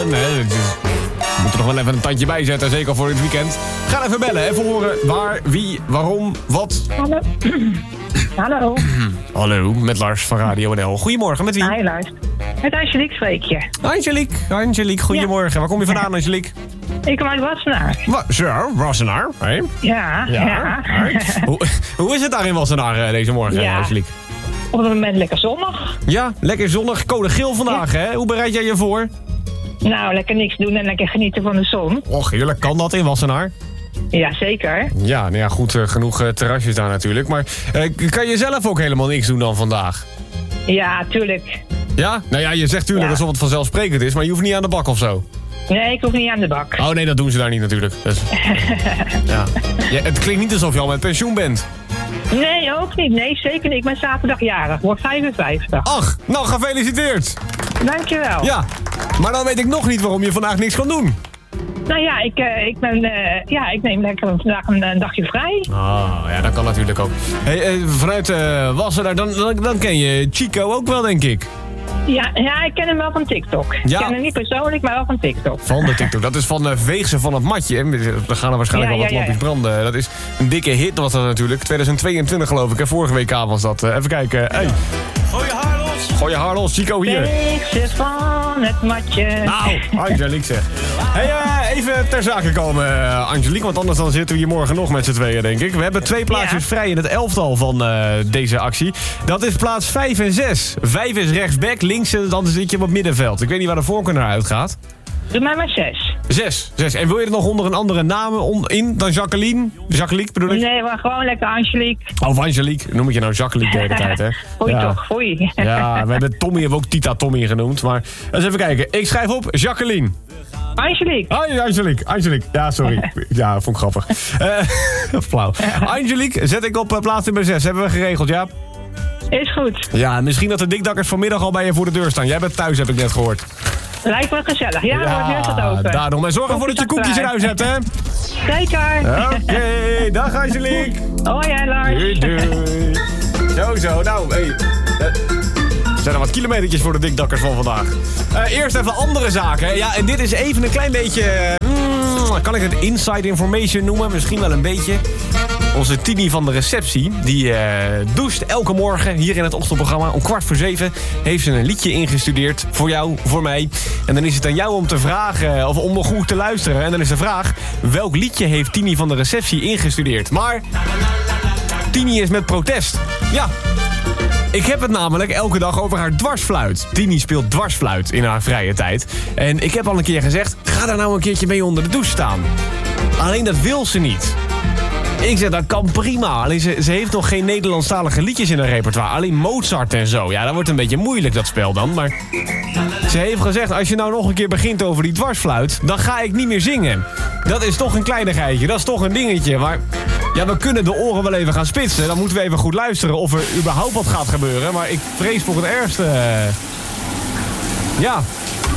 bellen. Nee, we moeten nog wel even een tandje bijzetten, zeker voor het weekend. Ga even bellen, even horen waar, wie, waarom, wat. Hallo. Hallo. Hallo, met Lars van Radio NL. Goedemorgen, met wie? Hi Lars. Met Angelique spreek je. Angelique, goedemorgen. Ja. Waar kom je vandaan, Angelique? Ik kom uit Wassenaar. Zo, Wassenaar. Hey. Ja. Hoe is het daar in Wassenaar deze morgen, Angelique? Op het moment lekker zonnig. Ja, lekker zonnig. Code geel vandaag, hè? Hoe bereid jij je voor? Nou, lekker niks doen en lekker genieten van de zon. Och, heerlijk. Kan dat in Wassenaar? Ja, zeker. Ja, nou ja, goed, genoeg terrasjes daar natuurlijk. Maar kan je zelf ook helemaal niks doen dan vandaag? Ja, tuurlijk. Ja? Nou ja, je zegt tuurlijk alsof het vanzelfsprekend is, maar je hoeft niet aan de bak of zo. Nee, ik hoef niet aan de bak. Oh nee, dat doen ze daar niet natuurlijk. Dus, ja. Het klinkt niet alsof je al met pensioen bent. Nee, ook niet. Nee, zeker niet. Ik ben zaterdag jarig. Word 55. Ach, nou gefeliciteerd. Dankjewel. Ja, maar dan weet ik nog niet waarom je vandaag niks kan doen. Nou ja, ik neem lekker vandaag een dagje vrij. Oh, ja, dat kan natuurlijk ook. Hey, vanuit Wassenaar, dan ken je Chico ook wel, denk ik. Ja, ik ken hem wel van TikTok. Ja. Ik ken hem niet persoonlijk, maar wel van TikTok. Van de TikTok. Dat is van Veegse van het matje. Er gaan er waarschijnlijk wel wat lampjes branden. Dat is een dikke hit was dat natuurlijk. 2022 geloof ik. Vorige WK was dat. Even kijken. Hey. Gooi je haar los, Chico hier. Veegse van het matje. Nou, Angelique zeg. Hey, even ter zake komen, Angelique. Want anders dan zitten we hier morgen nog met z'n tweeën, denk ik. We hebben 2 plaatsjes vrij in het elftal van deze actie. Dat is plaats 5 en 6. 5 is rechtsback, links dan zit je op het middenveld. Ik weet niet waar de voorkeur naar uitgaat. Doe mij maar 6. 6. En wil je er nog onder een andere naam in dan Jacqueline? Jacqueline bedoel ik? Nee, maar gewoon lekker Angelique. Of Angelique. Noem ik je nou Jacqueline de hele tijd, hè? Foei toch, foei. Ja, we hebben Tommy, hebben we ook Tita Tommy genoemd. Maar eens even kijken. Ik schrijf op Jacqueline. Angelique. Angelique. Ja, sorry. Ja, vond ik grappig. Flauw. Angelique, zet ik op plaats nummer 6. Hebben we geregeld, ja? Is goed. Ja, misschien dat de dikdakkers vanmiddag al bij je voor de deur staan. Jij bent thuis, heb ik net gehoord. Lijkt me gezellig. Ja, wordt nu het open. Daarom. Maar zorg ervoor dat je koekjes in huis hebt, hè? Zeker. Oké, dag Angelique. Hoi, Lars. Doei. Zo. Nou, hey. Er zijn er wat kilometertjes voor de dikdakkers van vandaag. Eerst even andere zaken. Ja, en dit is even een klein beetje... kan ik het inside information noemen? Misschien wel een beetje. Onze Tini van de receptie, die doucht elke morgen hier in het ochtendprogramma. Om 6:15 heeft ze een liedje ingestudeerd. Voor jou, voor mij. En dan is het aan jou om te vragen, of om nog goed te luisteren. En dan is de vraag, welk liedje heeft Tini van de receptie ingestudeerd? Maar Tini is met protest. Ja. Ik heb het namelijk elke dag over haar dwarsfluit. Tini speelt dwarsfluit in haar vrije tijd. En ik heb al een keer gezegd, ga daar nou een keertje mee onder de douche staan. Alleen dat wil ze niet. Ik zeg, dat kan prima. Alleen ze heeft nog geen Nederlandstalige liedjes in haar repertoire. Alleen Mozart en zo. Ja, dat wordt een beetje moeilijk, dat spel dan. Maar ze heeft gezegd, als je nou nog een keer begint over die dwarsfluit, dan ga ik niet meer zingen. Dat is toch een kleinigheidje. Dat is toch een dingetje. Maar ja, we kunnen de oren wel even gaan spitsen. Dan moeten we even goed luisteren of er überhaupt wat gaat gebeuren. Maar ik vrees voor het ergste. Ja.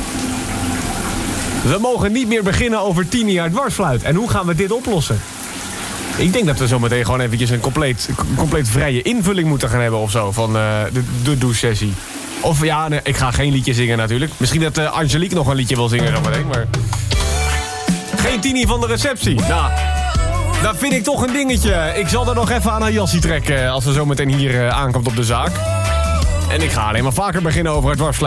We mogen niet meer beginnen over Tini haar dwarsfluit. En hoe gaan we dit oplossen? Ik denk dat we zometeen gewoon eventjes een compleet vrije invulling moeten gaan hebben of zo. Van de douche-sessie. Of ja, nee, ik ga geen liedje zingen natuurlijk. Misschien dat Angelique nog een liedje wil zingen zometeen, maar... Geen Tini van de receptie. Nou, dat vind ik toch een dingetje. Ik zal er nog even aan haar jassie trekken als ze zometeen hier aankomt op de zaak. En ik ga alleen maar vaker beginnen over het dwarsfluit.